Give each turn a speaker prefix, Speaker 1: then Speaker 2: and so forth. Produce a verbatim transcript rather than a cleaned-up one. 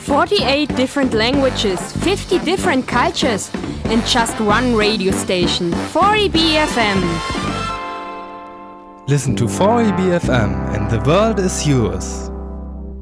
Speaker 1: forty-eight different languages, fifty different cultures, and just one radio station, four E B F M.
Speaker 2: Listen to four E B F M and the world is yours.